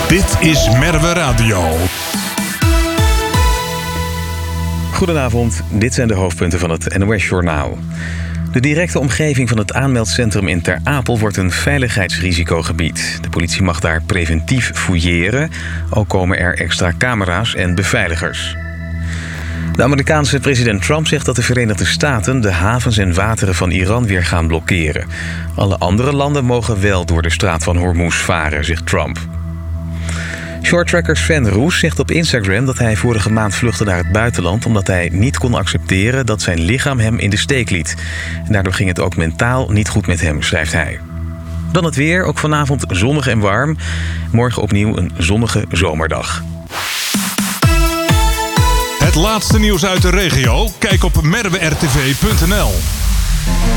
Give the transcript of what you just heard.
Dit is Merwe Radio. Goedenavond, dit zijn de hoofdpunten van het NOS-journaal. De directe omgeving van het aanmeldcentrum in Ter Apel wordt een veiligheidsrisicogebied. De politie mag daar preventief fouilleren. Ook komen er extra camera's en beveiligers. De Amerikaanse president Trump zegt dat de Verenigde Staten de havens en wateren van Iran weer gaan blokkeren. Alle andere landen mogen wel door de straat van Hormuz varen, zegt Trump. Shorttracker Sven Roes zegt op Instagram dat hij vorige maand vluchtte naar het buitenland omdat hij niet kon accepteren dat zijn lichaam hem in de steek liet. En daardoor ging het ook mentaal niet goed met hem, schrijft hij. Dan het weer, ook vanavond zonnig en warm. Morgen opnieuw een zonnige zomerdag. Het laatste nieuws uit de regio? Kijk op merwertv.nl.